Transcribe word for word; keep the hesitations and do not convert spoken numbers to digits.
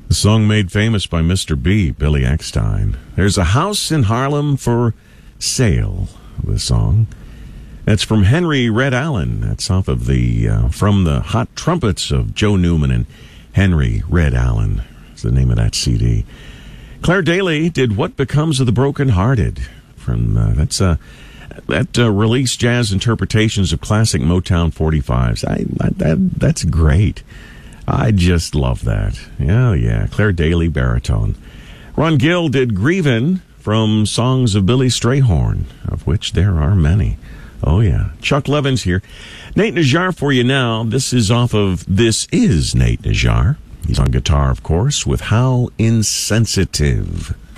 The song made famous by Mister B, Billy Eckstine. There's a house in Harlem for sale, the song. That's from Henry Red Allen. That's off of the, uh, from the Hot Trumpets of Joe Newman and Henry Red Allen. That's the name of that C D. Claire Daly did What Becomes of the Broken Hearted. From, uh, that's, uh, that uh, released jazz interpretations of classic Motown forty-fives. I, I, that, that's great. I just love that. Yeah, yeah. Claire Daly, baritone. Ron Gill did Grievin' from songs of Billy Strayhorn, of which there are many. Oh, yeah. Chuck Levin's here. Nate Najjar for you now. This is off of This Is Nate Najjar. He's on guitar, of course, with How Insensitive.